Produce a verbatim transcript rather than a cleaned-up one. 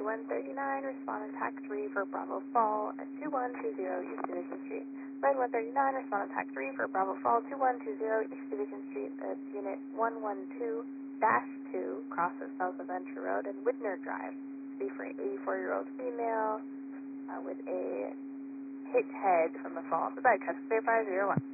one thirty-nine, respond on TAC three for Bravo Fall at two one two zero East Division Street. Red one thirty-nine, respond on TAC three for Bravo Fall two one two zero East Division Street. That's Unit one one two dash two, crosses South of Venture Road and Widner Drive. Be for an eighty-four-year-old female uh, with a hit head from a fall off the bed. Customer five zero one.